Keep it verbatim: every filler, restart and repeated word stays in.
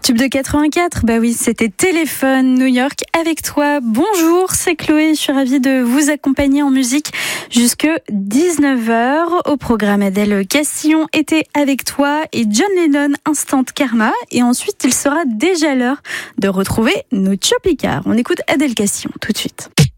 Tube de quatre-vingt-quatre, bah oui, c'était Téléphone New York avec toi. Bonjour, c'est Chloé, je suis ravie de vous accompagner en musique jusque dix-neuf heures. Au programme, Adèle Castillon était avec toi et John Lennon Instant Karma. Et ensuite, il sera déjà l'heure de retrouver nos Chopicars. On écoute Adèle Castillon tout de suite.